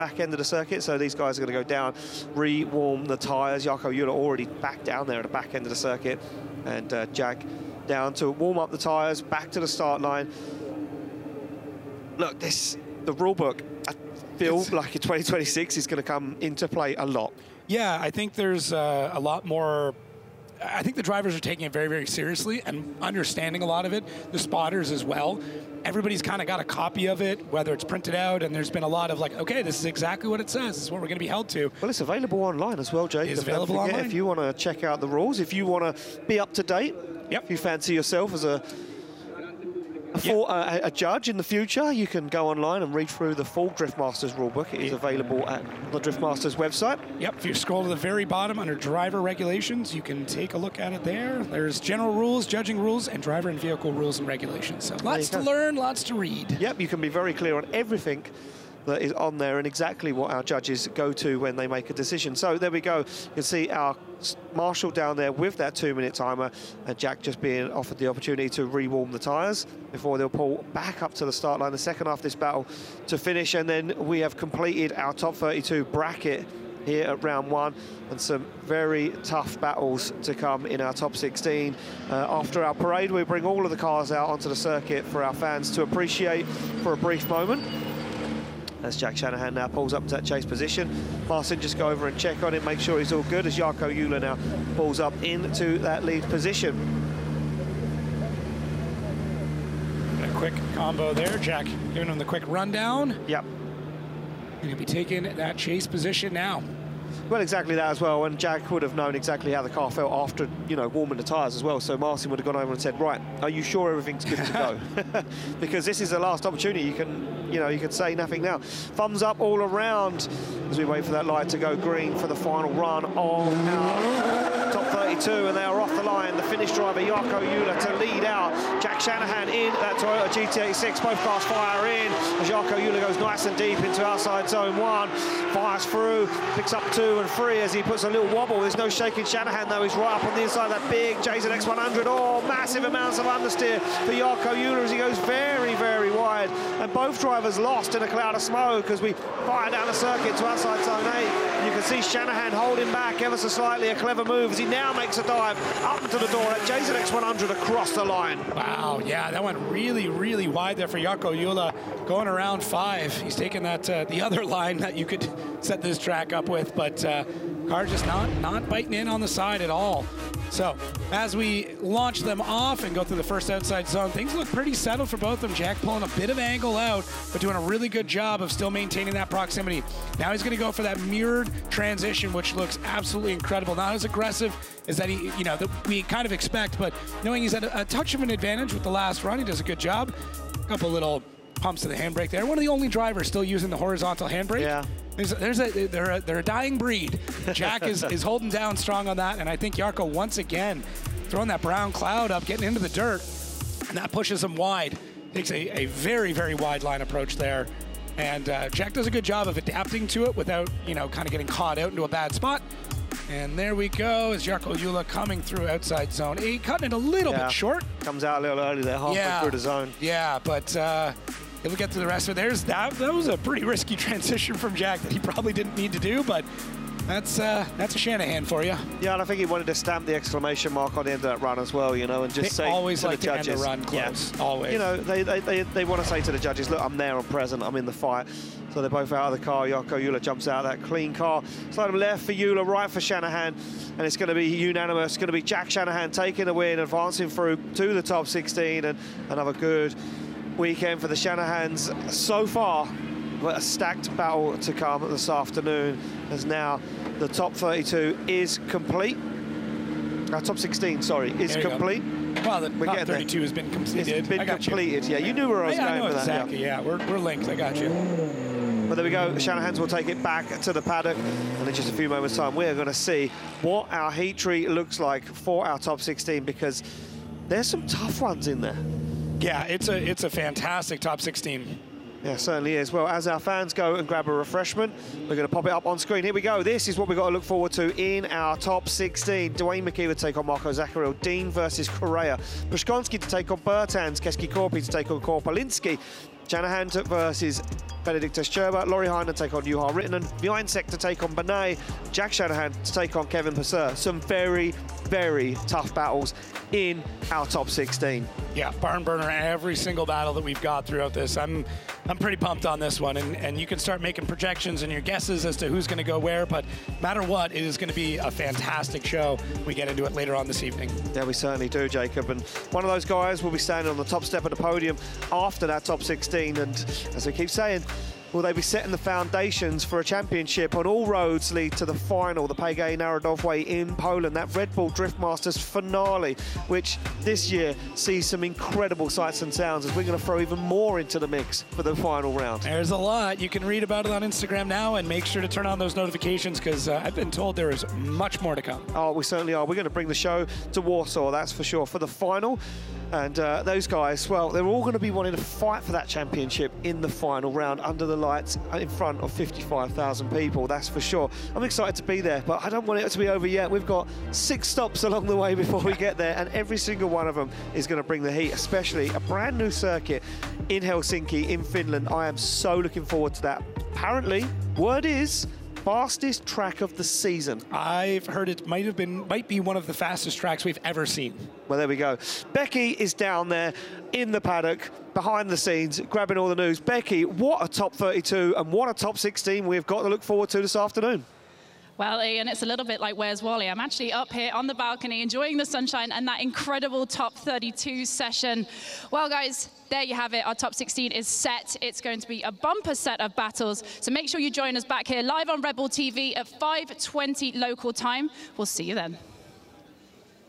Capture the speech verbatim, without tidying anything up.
back end of the circuit, so these guys are going to go down, re-warm the tyres. Jarkko Jula already back down there at the back end of the circuit, and uh, Jack down to warm up the tyres, back to the start line. Look, this the rule book, I feel it's, like in twenty twenty-six is going to come into play a lot. Yeah, I think there's uh, a lot more. I think the drivers are taking it very, very seriously and understanding a lot of it. The spotters as well. Everybody's kind of got a copy of it, whether it's printed out, and there's been a lot of like, okay, this is exactly what it says. This is what we're going to be held to. Well, it's available online as well, Jake. It's available online. If you want to check out the rules, if you want to be up to date, yep. If you fancy yourself as a A, full, yep. uh, a judge in the future, you can go online and read through the full Driftmasters rulebook. It is available at the Driftmasters website. Yep, if you scroll to the very bottom under driver regulations, you can take a look at it there. There's general rules, judging rules, and driver and vehicle rules and regulations. So lots to learn, lots to read. Yep, you can be very clear on everything that is on there and exactly what our judges go to when they make a decision. So there we go. You can see our marshal down there with that two-minute timer, and Jack just being offered the opportunity to re-warm the tyres before they'll pull back up to the start line the second half of this battle to finish. And then we have completed our top thirty-two bracket here at round one, and some very tough battles to come in our top sixteen. Uh, after our parade, we bring all of the cars out onto the circuit for our fans to appreciate for a brief moment. As Jack Shanahan now pulls up to that chase position. Marcin just go over and check on him, make sure he's all good, as Jarkko Jula now pulls up into that lead position. A quick combo there, Jack giving him the quick rundown. Yep. Going to be taking that chase position now. Well, exactly that as well, and Jack would have known exactly how the car felt after, you know, warming the tyres as well, so Marcin would have gone over and said, right, are you sure everything's good to go? Because this is the last opportunity. You can, you know, you can say nothing now. Thumbs up all around as we wait for that light to go green for the final run of our top thirty-two, and they are off the line. The Finnish driver, Jarkko Jula, to lead out. Jack Shanahan in that Toyota G T eighty-six, both cars fire in, as Jarkko Jula goes nice and deep into outside zone one, fires through, picks up two and three as he puts a little wobble. There's no shaking Shanahan though. He's right up on the inside of that big J Z X one hundred. Oh, massive amounts of understeer for Jarkko Jula as he goes very, very wide. And both drivers lost in a cloud of smoke as we fire down the circuit to outside zone eight. You can see Shanahan holding back ever so slightly, a clever move as he now makes a dive up into the door at J Z X one hundred across the line. Wow, yeah, that went really, really wide there for Jarkko Jula, going around five. He's taking that uh, the other line that you could set this track up with, but uh, car just not not biting in on the side at all. So as we launch them off and go through the first outside zone, things look pretty settled for both of them. Jack pulling a bit of angle out, but doing a really good job of still maintaining that proximity. Now he's going to go for that mirrored transition, which looks absolutely incredible. Not as aggressive as that he, you know, that we kind of expect, but knowing he's at a, a touch of an advantage with the last run, he does a good job. A couple little pumps to the handbrake there. One of the only drivers still using the horizontal handbrake. Yeah. There's a, there's a, they're, a, they're a dying breed. Jack is, is holding down strong on that, and I think Jarkko once again throwing that brown cloud up, getting into the dirt, and that pushes him wide. Takes a, a very, very wide line approach there, and uh, Jack does a good job of adapting to it without, you know, kind of getting caught out into a bad spot. And there we go, as Jarkko Jula coming through outside zone eight, cutting it a little yeah. bit short. Comes out a little early there, halfway yeah. through the zone. Yeah, but uh, he'll get to the rest of it. There's that. That was a pretty risky transition from Jack that he probably didn't need to do, but that's uh, that's a Shanahan for you. Yeah, and I think he wanted to stamp the exclamation mark on the end of that run as well, you know, and just they say always to like the to judges, end the run close, yeah. always. You know, they they, they, they want to say to the judges, look, I'm there, I'm present, I'm in the fight. So they're both out of the car. Jarkko Jula jumps out of that clean car. Slide him left for Jula, right for Shanahan, and it's going to be unanimous. It's going to be Jack Shanahan taking the win, advancing through to the top sixteen, and another good weekend for the Shanahans so far. But a stacked battle to come this afternoon, as now the top thirty-two is complete. Our top sixteen, sorry, is complete. Go. Well, the we're top thirty-two there. has been completed. It's been I got completed, you. yeah. You knew where I was yeah, going I know with exactly, that. Yeah, yeah. We're, we're linked, I got you. But there we go, the Shanahans will take it back to the paddock, and in just a few moments' time, we're going to see what our heat tree looks like for our top sixteen, because there's some tough ones in there. Yeah, it's a it's a fantastic top sixteen. Yeah, certainly is. Well, as our fans go and grab a refreshment, we're going to pop it up on screen. Here we go. This is what we've got to look forward to in our top sixteen. Dwayne McKee to take on Marco Zaccaril. Dean versus Correa. Pruszkonski to take on Bertans. Keski Korpi to take on Korpelinski. Shanahan versus Benedict Escherbach, Laurie Heinen take on Juha Rittinen, Bjornsek to take on Benet, Jack Shanahan to take on Kevin Purser. Some very, very tough battles in our top sixteen. Yeah, barn burner every single battle that we've got throughout this. I'm I'm pretty pumped on this one, and, and you can start making projections and your guesses as to who's going to go where, but no matter what, it is going to be a fantastic show. We get into it later on this evening. Yeah, we certainly do, Jacob, and one of those guys will be standing on the top step of the podium after that top sixteen, and as we keep saying, will they be setting the foundations for a championship? On all roads lead to the final, the Pegay Narodowy in Poland, that Red Bull Drift Masters finale, which this year sees some incredible sights and sounds as we're going to throw even more into the mix for the final round. There's a lot. You can read about it on Instagram now, and make sure to turn on those notifications, because uh, I've been told there is much more to come. Oh, we certainly are. We're going to bring the show to Warsaw, that's for sure, for the final. And uh, those guys, well, they're all going to be wanting to fight for that championship in the final round under the lights in front of fifty-five thousand people, that's for sure. I'm excited to be there, but I don't want it to be over yet. We've got six stops along the way before we get there, and every single one of them is going to bring the heat, especially a brand new circuit in Helsinki, in Finland. I am so looking forward to that. Apparently, word is, fastest track of the season. I've heard it might have been, might be one of the fastest tracks we've ever seen. Well, there we go. Becky is down there in the paddock, behind the scenes, grabbing all the news. Becky, what a top thirty-two and what a top sixteen we've got to look forward to this afternoon. Well, Ian, it's a little bit like Where's Wally? I'm actually up here on the balcony enjoying the sunshine and that incredible top thirty-two session. Well, guys, there you have it. Our top sixteen is set. It's going to be a bumper set of battles. So make sure you join us back here live on Red Bull T V at five twenty local time. We'll see you then.